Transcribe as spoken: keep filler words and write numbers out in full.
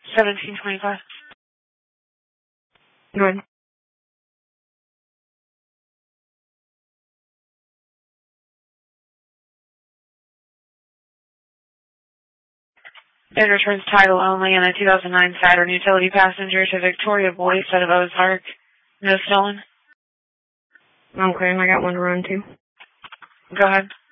seventeen twenty-five. Go ahead. It returns title only in a two thousand nine Saturn utility passenger to Victoria Boyce out of Ozark. No stolen. Okay, I got one to run too. Go ahead.